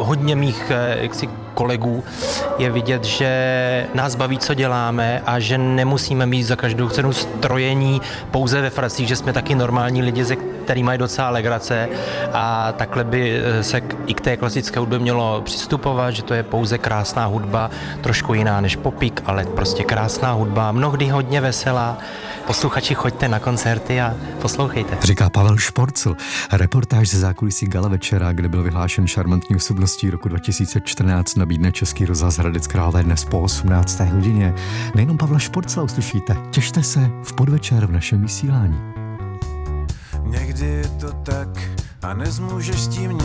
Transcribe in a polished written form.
hodně mých jaksi kolegů je vidět, že nás baví, co děláme a že nemusíme mít za každou cenu strojení pouze ve fracích, že jsme taky normální lidi, který mají docela legrace a takhle by se i k té klasické hudbě mělo přistupovat, že to je pouze krásná hudba, trošku jiná než popík, ale prostě krásná hudba, mnohdy hodně veselá. Posluchači, choďte na koncerty a poslouchejte. Říká Pavel Šporcl. Reportáž ze zákulisí gala večera, kde byl vyhlášen šarmantní osobností roku 2014, nabídne Český rozhlas Hradec Králové dnes po 18. hodině. Nejenom Pavla Šporcla uslyšíte, těšte se v podvečer v našem vysílání. Někdy je to tak a nezmůžeš s tím